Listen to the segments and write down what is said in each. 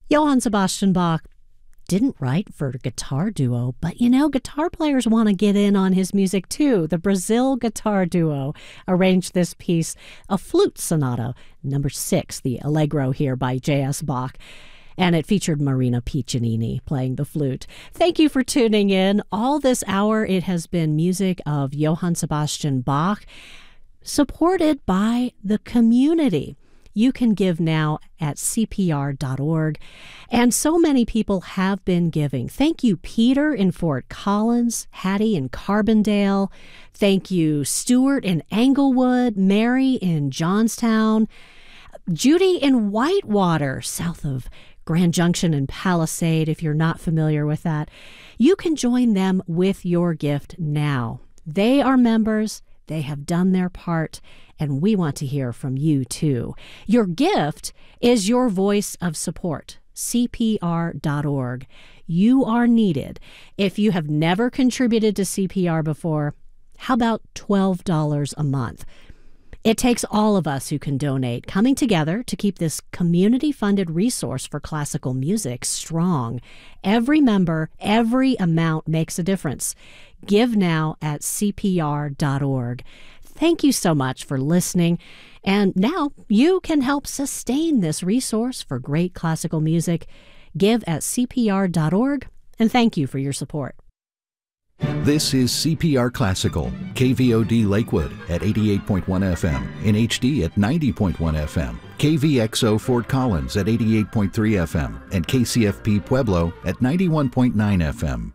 Johann Sebastian Bach didn't write for guitar duo, but guitar players want to get in on his music too. The Brazil Guitar Duo arranged this piece, a flute sonata, number 6, the Allegro here by J.S. Bach. And it featured Marina Piccinini playing the flute. Thank you for tuning in. All this hour, it has been music of Johann Sebastian Bach, supported by the community. You can give now at CPR.org. And so many people have been giving. Thank you, Peter in Fort Collins, Hattie in Carbondale. Thank you, Stuart in Englewood, Mary in Johnstown, Judy in Whitewater, south of Grand Junction and Palisade, if you're not familiar with that. You can join them with your gift now. They are members. They have done their part, and we want to hear from you, too. Your gift is your voice of support, CPR.org. You are needed. If you have never contributed to CPR before, how about $12 a month? It takes all of us who can donate coming together to keep this community-funded resource for classical music strong. Every member, every amount makes a difference. Give now at CPR.org. Thank you so much for listening. And now you can help sustain this resource for great classical music. Give at CPR.org, and thank you for your support. This is CPR Classical, KVOD Lakewood at 88.1 FM, in HD at 90.1 FM, KVXO Fort Collins at 88.3 FM, and KCFP Pueblo at 91.9 FM.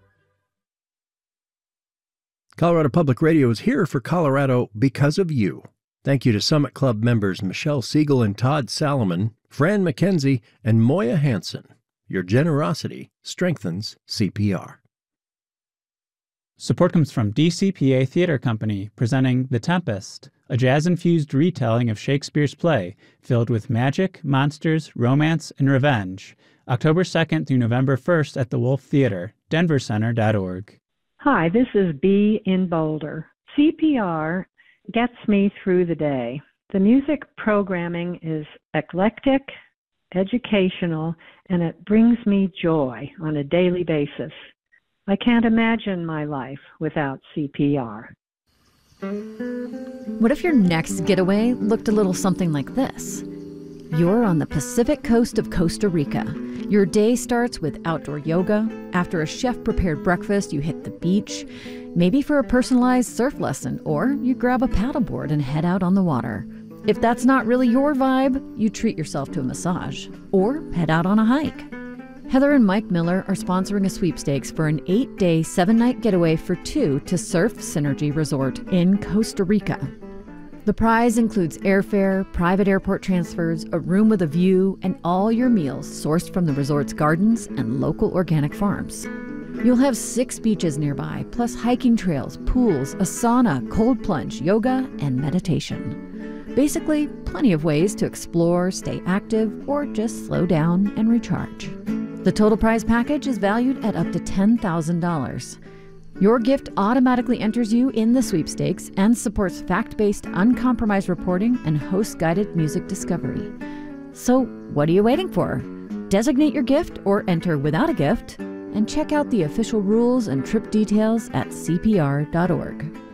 Colorado Public Radio is here for Colorado because of you. Thank you to Summit Club members Michelle Siegel and Todd Salomon, Fran McKenzie, and Moya Hansen. Your generosity strengthens CPR. Support comes from DCPA Theater Company, presenting The Tempest, a jazz-infused retelling of Shakespeare's play filled with magic, monsters, romance, and revenge. October 2nd through November 1st at the Wolf Theater, denvercenter.org. Hi, this is Bee in Boulder. CPR gets me through the day. The music programming is eclectic, educational, and it brings me joy on a daily basis. I can't imagine my life without CPR. What if your next getaway looked a little something like this? You're on the Pacific coast of Costa Rica. Your day starts with outdoor yoga. After a chef-prepared breakfast, you hit the beach, maybe for a personalized surf lesson, or you grab a paddleboard and head out on the water. If that's not really your vibe, you treat yourself to a massage or head out on a hike. Heather and Mike Miller are sponsoring a sweepstakes for an 8-day, 7-night getaway for 2 to Surf Synergy Resort in Costa Rica. The prize includes airfare, private airport transfers, a room with a view, and all your meals sourced from the resort's gardens and local organic farms. You'll have 6 beaches nearby, plus hiking trails, pools, a sauna, cold plunge, yoga, and meditation. Basically, plenty of ways to explore, stay active, or just slow down and recharge. The total prize package is valued at up to $10,000. Your gift automatically enters you in the sweepstakes and supports fact-based, uncompromised reporting and host-guided music discovery. So, what are you waiting for? Designate your gift or enter without a gift, and check out the official rules and trip details at CPR.org.